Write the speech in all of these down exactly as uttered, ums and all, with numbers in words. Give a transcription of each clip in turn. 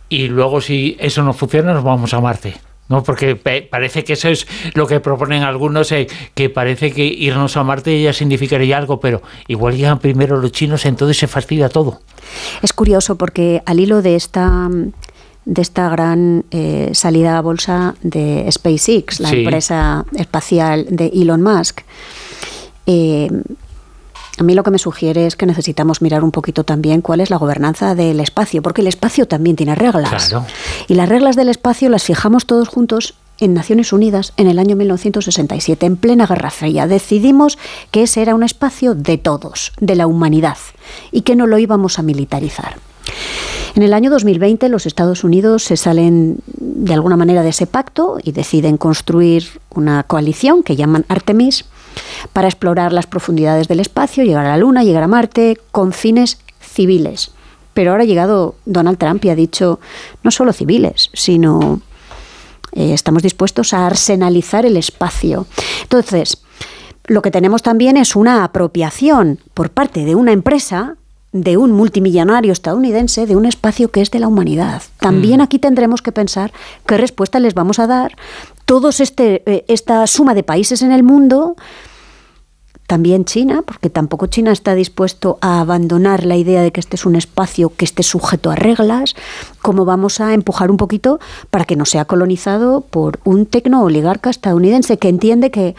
y luego si eso no funciona nos vamos a Marte. No, porque pe- parece que eso es lo que proponen algunos, eh, que parece que irnos a Marte ya significaría algo, pero igual llegan primero los chinos, entonces se fastidia todo. Es curioso porque al hilo de esta de esta gran eh, salida a bolsa de SpaceX, la sí. empresa espacial de Elon Musk, eh, a mí lo que me sugiere es que necesitamos mirar un poquito también cuál es la gobernanza del espacio, porque el espacio también tiene reglas. Claro. Y las reglas del espacio las fijamos todos juntos en Naciones Unidas en el año mil novecientos sesenta y siete, en plena Guerra Fría. Decidimos que ese era un espacio de todos, de la humanidad, y que no lo íbamos a militarizar. En el año dos mil veinte los Estados Unidos se salen de alguna manera de ese pacto y deciden construir una coalición que llaman Artemis para explorar las profundidades del espacio, llegar a la Luna, llegar a Marte, con fines civiles. Pero ahora ha llegado Donald Trump y ha dicho no solo civiles, sino eh, estamos dispuestos a arsenalizar el espacio. Entonces, lo que tenemos también es una apropiación por parte de una empresa, de un multimillonario estadounidense, de un espacio que es de la humanidad. También aquí tendremos que pensar qué respuesta les vamos a dar todos este eh, esta suma de países en el mundo, también China, porque tampoco China está dispuesto a abandonar la idea de que este es un espacio que esté sujeto a reglas. Cómo vamos a empujar un poquito para que no sea colonizado por un tecno-oligarca estadounidense que entiende que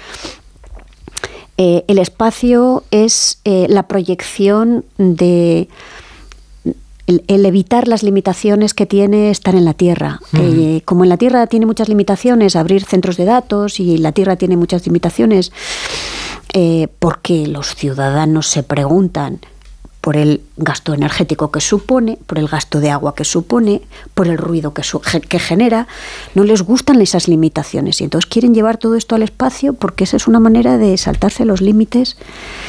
Eh, el espacio es eh, la proyección de el, el evitar las limitaciones que tiene estar en la Tierra. Mm. Eh, como en la Tierra tiene muchas limitaciones abrir centros de datos y la Tierra tiene muchas limitaciones eh, porque los ciudadanos se preguntan por el gasto energético que supone, por el gasto de agua que supone, por el ruido que, su, que genera, no les gustan esas limitaciones y entonces quieren llevar todo esto al espacio porque esa es una manera de saltarse los límites,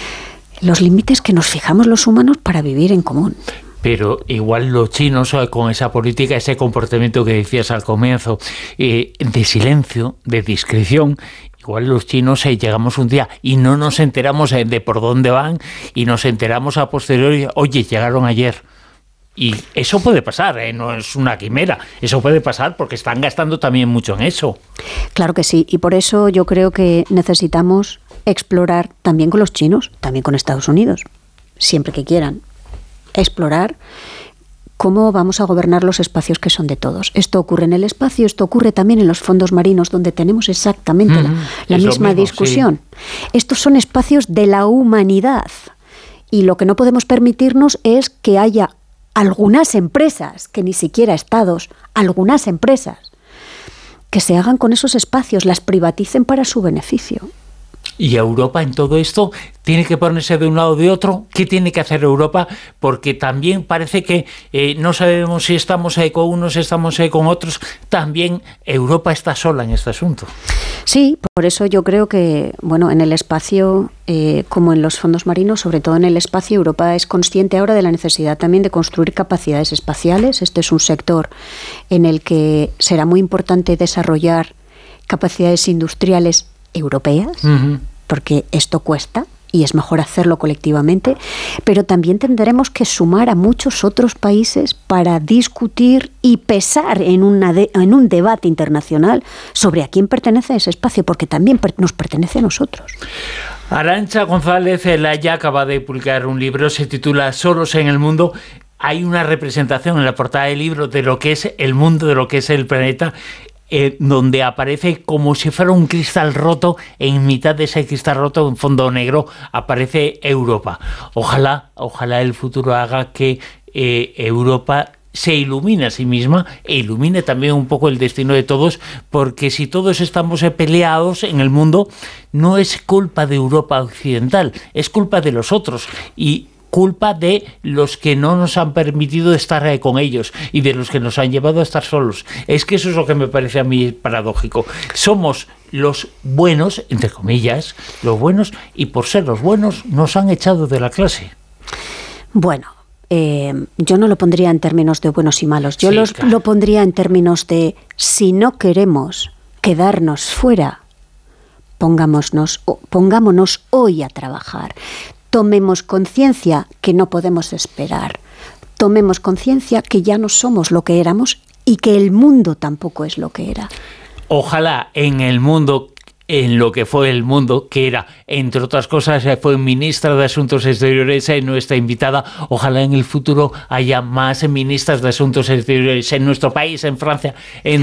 los límites que nos fijamos los humanos para vivir en común. Pero igual los chinos, con esa política, ese comportamiento que decías al comienzo, eh, de silencio, de discreción, igual los chinos eh, llegamos un día y no nos enteramos eh, de por dónde van y nos enteramos a posteriori, oye, llegaron ayer. Y eso puede pasar, ¿eh? No es una quimera, eso puede pasar porque están gastando también mucho en eso. Claro que sí, y por eso yo creo que necesitamos explorar también con los chinos, también con Estados Unidos, siempre que quieran, explorar cómo vamos a gobernar los espacios que son de todos. Esto ocurre en el espacio, esto ocurre también en los fondos marinos, donde tenemos exactamente mm, la, la misma mismo, discusión. Sí. Estos son espacios de la humanidad y lo que no podemos permitirnos es que haya algunas empresas, que ni siquiera estados, algunas empresas, que se hagan con esos espacios, las privaticen para su beneficio. ¿Y Europa en todo esto tiene que ponerse de un lado o de otro? ¿Qué tiene que hacer Europa? Porque también parece que eh, no sabemos si estamos eh, con unos, estamos eh, con otros. También Europa está sola en este asunto. Sí, por eso yo creo que, bueno, en el espacio, eh, como en los fondos marinos, sobre todo en el espacio, Europa es consciente ahora de la necesidad también de construir capacidades espaciales. Este es un sector en el que será muy importante desarrollar capacidades industriales europeas, uh-huh. porque esto cuesta y es mejor hacerlo colectivamente, pero también tendremos que sumar a muchos otros países para discutir y pesar en, una de, en un debate internacional sobre a quién pertenece ese espacio, porque también per, nos pertenece a nosotros. Arantxa González Elaya acaba de publicar un libro, se titula Solos en el mundo. Hay una representación en la portada del libro de lo que es el mundo, de lo que es el planeta, Eh, donde aparece como si fuera un cristal roto, en mitad de ese cristal roto, en fondo negro, aparece Europa. Ojalá, ojalá el futuro haga que eh, Europa se ilumine a sí misma e ilumine también un poco el destino de todos, porque si todos estamos eh, peleados en el mundo, no es culpa de Europa occidental, es culpa de los otros, y culpa de los que no nos han permitido estar eh, con ellos y de los que nos han llevado a estar solos. Es que eso es lo que me parece a mí paradójico. Somos los buenos, entre comillas, los buenos, y por ser los buenos nos han echado de la clase. Bueno, eh, yo no lo pondría en términos de buenos y malos. Yo sí, los, claro. lo pondría en términos de si no queremos quedarnos fuera, pongámonos, pongámonos hoy a trabajar. Tomemos conciencia que no podemos esperar. Tomemos conciencia que ya no somos lo que éramos y que el mundo tampoco es lo que era. Ojalá en el mundo, en lo que fue el mundo, que era, entre otras cosas, fue ministra de Asuntos Exteriores, nuestra invitada. Ojalá en el futuro haya más ministras de Asuntos Exteriores en nuestro país, en Francia, en